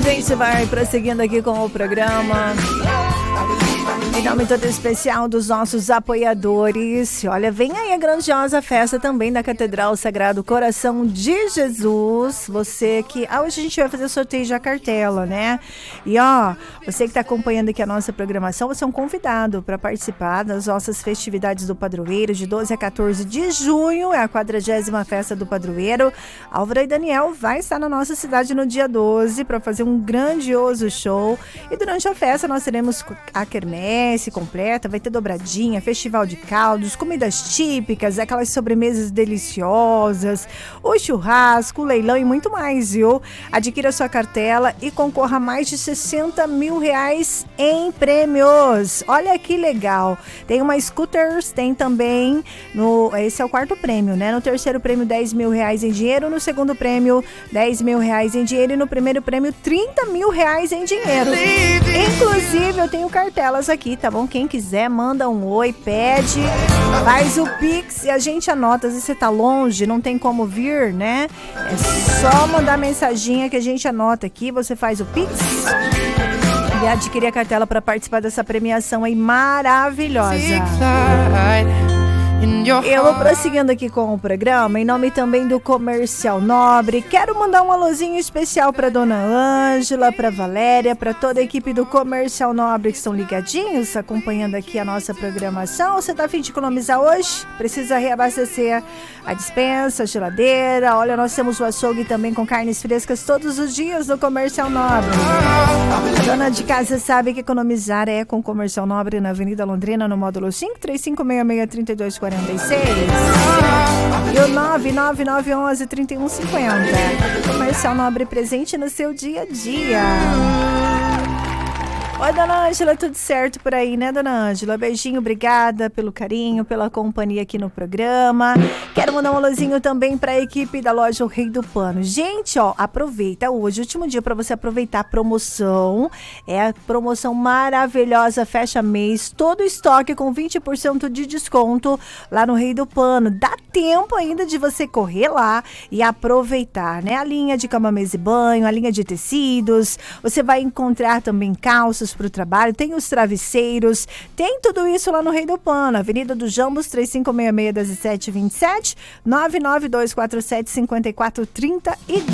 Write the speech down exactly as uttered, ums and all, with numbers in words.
gente vai prosseguindo aqui com o programa. Em nome todo especial dos nossos apoiadores. Olha, vem aí a grandiosa festa também da Catedral Sagrado Coração de Jesus. Você que... Ah, hoje a gente vai fazer sorteio de cartela, né? E ó, você que está acompanhando aqui a nossa programação, você é um convidado para participar das nossas festividades do Padroeiro, de doze a quatorze de junho. É a quadragésima festa do Padroeiro. Álvaro e Daniel vai estar na nossa cidade no dia doze para fazer um grandioso show. E durante a festa nós teremos a quermesse completa, vai ter dobradinha, festival de caldos, comidas típicas, aquelas sobremesas deliciosas, o churrasco, o leilão e muito mais, viu? Adquira sua cartela e concorra a mais de sessenta mil reais em prêmios. Olha que legal. Tem uma scooters, tem também, no, esse é o quarto prêmio, né? No terceiro prêmio, dez mil reais em dinheiro, no segundo prêmio, dez mil reais em dinheiro e no primeiro prêmio, trinta mil reais em dinheiro. Inclusive, eu tenho cartelas aqui, tá bom? Quem quiser, manda um oi, pede, faz o Pix e a gente anota. Às vezes você tá longe, não tem como vir, né? É só mandar mensaginha que a gente anota aqui, você faz o Pix e adquirir a cartela para participar dessa premiação aí maravilhosa. Eu vou prosseguindo aqui com o programa, em nome também do Comercial Nobre. Quero mandar um alôzinho especial para Dona Ângela, para Valéria, para toda a equipe do Comercial Nobre que estão ligadinhos, acompanhando aqui a nossa programação. Você tá a fim de economizar hoje? Precisa reabastecer a despensa, a geladeira. Olha, nós temos o açougue também com carnes frescas todos os dias no Comercial Nobre. A dona de casa sabe que economizar é com o Comercial Nobre na Avenida Londrina, no módulo cinco, três cinco seis seis, três dois quatro seis. E o nove nove nove um um, três um cinco zero. Comercial Nobre presente no seu dia a dia. Oi, Dona Ângela, tudo certo por aí, né, Dona Ângela? Beijinho, obrigada pelo carinho, pela companhia aqui no programa. Quero mandar um alôzinho também para a equipe da loja O Rei do Pano. Gente, ó, aproveita hoje, último dia para você aproveitar a promoção. É a promoção maravilhosa, fecha mês, todo estoque com vinte por cento de desconto lá no Rei do Pano. Dá tempo ainda de você correr lá e aproveitar, né? A linha de cama, mesa e banho, a linha de tecidos. Você vai encontrar também calças para o trabalho, tem os travesseiros, tem tudo isso lá no Rei do Pano, Avenida dos Jambos, três cinco seis seis, um sete dois sete, nove nove dois quatro sete, cinco quatro três dois.